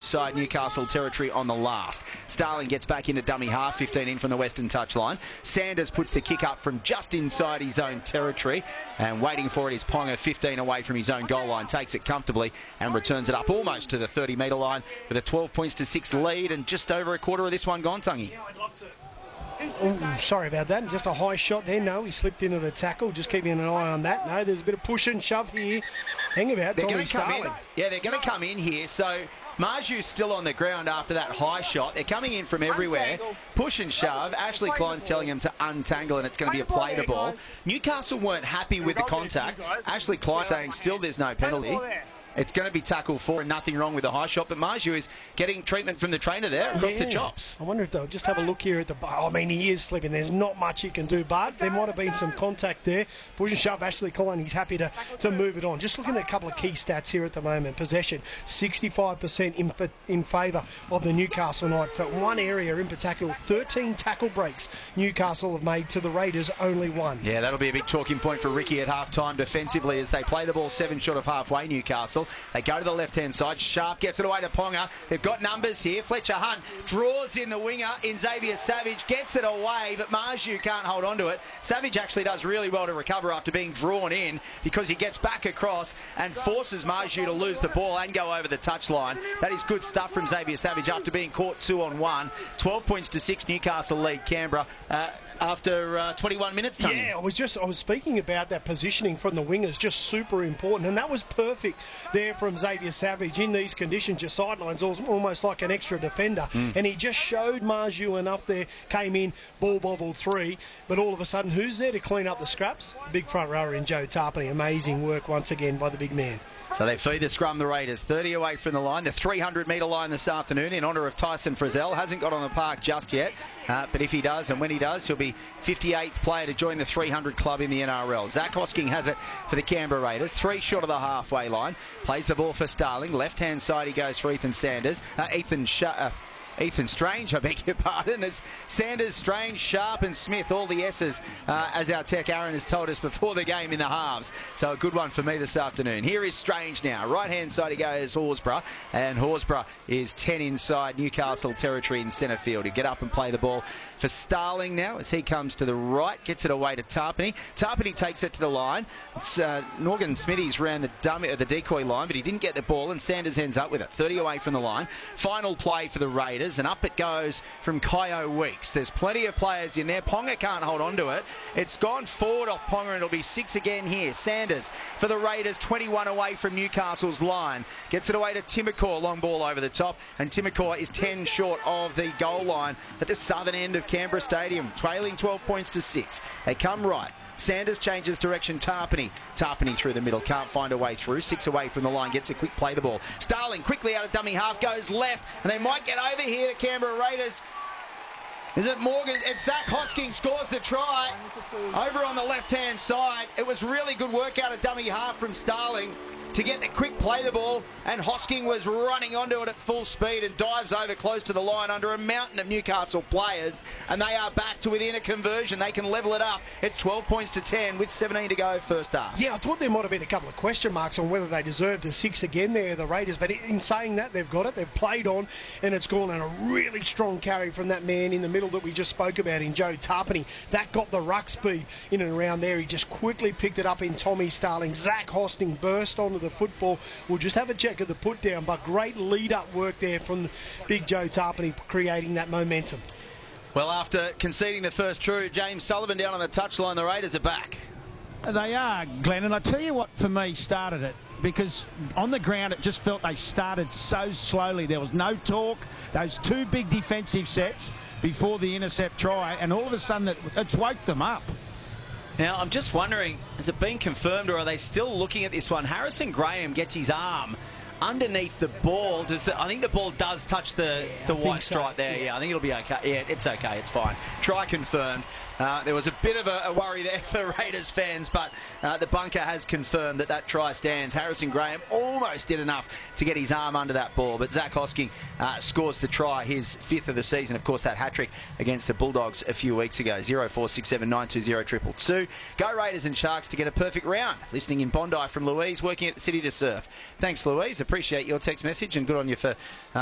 outside Newcastle territory on the last. Starling gets back into dummy half, 15 in from the western touchline. Sanders puts the kick up from just inside his own territory, and waiting for it is Ponga, 15 away from his own goal line, takes it comfortably and returns it up almost to the 30-metre line with a 12 points to 6 lead, and just over a quarter of this one gone, Tungy. Yeah, I'd love to. Oh, sorry about that. Just a high shot there. No, he slipped into the tackle. Just keeping an eye on that. No, there's a bit of push and shove here. Hang about. They're going to come in. Yeah, they're going to come in here. So Marju's still on the ground after that high shot. They're coming in from everywhere. Untangle. Push and shove. Ashley Klein's telling him to untangle, and it's going to be a play the ball. Newcastle weren't happy with the contact. Ashley Klein saying still there's no penalty. It's going to be tackled for and nothing wrong with the high shot, but Marju is getting treatment from the trainer there across the chops. I wonder if they'll just have a look here at the... I mean, he is slipping. There's not much he can do, but there might have been some contact there. Push and shove, Ashley Klein, he's happy to move it on. Just looking at a couple of key stats here at the moment. Possession, 65% in favour of the Newcastle Knights. But one area in particular, 13 tackle breaks Newcastle have made to the Raiders, only one. Yeah, that'll be a big talking point for Ricky at half-time defensively as they play the ball 7 short of halfway, Newcastle. They go to the left-hand side. Sharp gets it away to Ponga. They've got numbers here. Fletcher Hunt draws in the winger in Xavier Savage. Gets it away, but Marju can't hold on to it. Savage actually does really well to recover after being drawn in because he gets back across and forces Marju to lose the ball and go over the touchline. That is good stuff from Xavier Savage after being caught 2-on-1. 12 points to 6, Newcastle lead Canberra after 21 minutes. Tony. Yeah, I was speaking about that positioning from the wingers, just super important, and that was perfect there from Xavier Savage. In these conditions, your sidelines almost like an extra defender, and he just showed Marju enough there, came in, ball bobbled 3, but all of a sudden, who's there to clean up the scraps? Big front rower in Joe Tarpany. Amazing work once again by the big man. So they feed the scrum, the Raiders, 30 away from the line, the 300-metre line this afternoon in honour of Tyson Frizzell. Hasn't got on the park just yet, but if he does, and when he does, he'll be 58th player to join the 300 club in the NRL. Zach Hosking has it for the Canberra Raiders, 3 short of the halfway line. Plays the ball for Starling. Left-hand side he goes for Ethan Sanders. Ethan Strange, I beg your pardon. It's Sanders, Strange, Sharp and Smith, all the S's, as our tech Aaron has told us before the game in the halves. So a good one for me this afternoon. Here is Strange now. Right-hand side he goes Horsburgh, and Horsburgh is 10 inside Newcastle territory in centre field. He'll get up and play the ball for Starling now as he comes to the right, gets it away to Tarpany. Tarpany takes it to the line. It's Morgan Smithies ran the decoy line, but he didn't get the ball, and Sanders ends up with it. 30 away from the line. Final play for the Raiders, and up it goes from Kyo Weeks. There's plenty of players in there. Ponga can't hold on to it. It's gone forward off Ponga, and it'll be 6 again here. Sanders for the Raiders, 21 away from Newcastle's line. Gets it away to Timokor, long ball over the top, and Timokor is 10 short of the goal line at the southern end of Canberra Stadium, trailing 12 points to 6. They come right. Sanders changes direction. Tarpany through the middle, can't find a way through. 6 away from the line, gets a quick play the ball. Starling quickly out of dummy half, goes left, and they might get over here to Canberra Raiders. Is it Morgan? It's Zach Hosking scores the try over on the left-hand side. It was really good work out of dummy half from Starling to get the quick play the ball, and Hosking was running onto it at full speed and dives over close to the line under a mountain of Newcastle players, and they are back to within a conversion. They can level it up. It's 12 points to 10 with 17 to go first half. Yeah, I thought there might have been a couple of question marks on whether they deserved a 6 again there, the Raiders, but in saying that, they've got it. They've played on, and it's gone on a really strong carry from that man in the middle that we just spoke about in Joe Tarpany. That got the ruck speed in and around there. He just quickly picked it up in Tommy Starling. Zach Hosking burst onto the football. We'll just have a check of the put down, but great lead-up work there from big Joe Tarpany, creating that momentum. Well, after conceding the first true, James Sullivan down on the touchline, the Raiders are back. They are, Glenn, and I tell you what, for me, started it, because on the ground it just felt they started so slowly. There was no talk. Those 2 big defensive sets before the intercept try, and all of a sudden it's woke them up. Now, I'm just wondering, has it been confirmed, or are they still looking at this one? Harrison Graham gets his arm underneath the ball. I think the ball does touch the white stripe there. Yeah, I think it'll be okay. Yeah, it's okay. It's fine. Try confirmed. There was a bit of a worry there for Raiders fans, but the bunker has confirmed that try stands. Harrison Graham almost did enough to get his arm under that ball, but Zach Hosking scores the try, his 5th of the season. Of course, that hat-trick against the Bulldogs a few weeks ago. 0467 920 222. Go Raiders and Sharks to get a perfect round. Listening in Bondi from Louise, working at the City to Surf. Thanks, Louise. Appreciate your text message, and good on you for